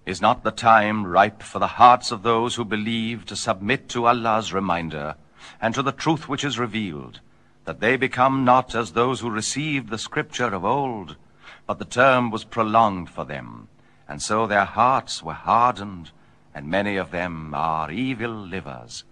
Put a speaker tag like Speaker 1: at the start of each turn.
Speaker 1: Is not the time ripe for the hearts of those who believe to submit to Allah's reminder and to the truth which is revealed, that they become not as those who received the scripture of old, but the term was prolonged for them, and so their hearts were hardened, and many of them are evil livers.